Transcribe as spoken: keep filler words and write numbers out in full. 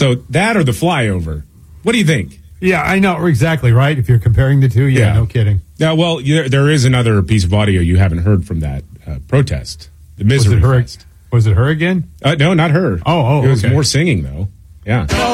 So that or the flyover. What do you think? Yeah, I know exactly right. If you're comparing the two, yeah, yeah. no kidding. Yeah, well, there, there is another piece of audio you haven't heard from that uh, protest. The Misery was it her, Fest. Was it her again? Uh, no, not her. Oh, oh, it was okay. more singing though. Yeah.